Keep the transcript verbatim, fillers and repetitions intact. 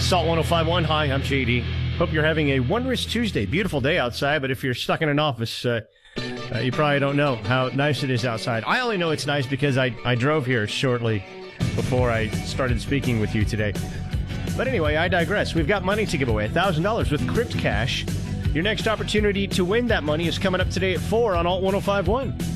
Salt one oh five point one. Hi, I'm J D. Hope you're having a wondrous Tuesday. Beautiful day outside, but if you're stuck in an office, uh, uh, you probably don't know how nice it is outside. I only know it's nice because I, I drove here shortly before I started speaking with you today. But anyway, I digress. We've got money to give away, one thousand dollars with Crypt Cash. Your next opportunity to win that money is coming up today at four on Alt one oh five point one.